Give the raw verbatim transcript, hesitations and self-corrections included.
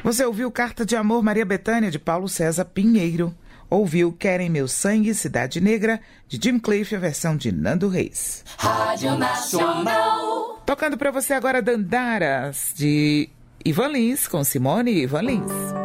Você ouviu Carta de Amor, Maria Bethânia, de Paulo César Pinheiro. Ouviu Querem Meu Sangue, Cidade Negra, de Jim Cliff, a versão de Nando Reis. Rádio Nacional. Tocando para você agora Dandaras, de Ivan Lins, com Simone e Ivan Lins.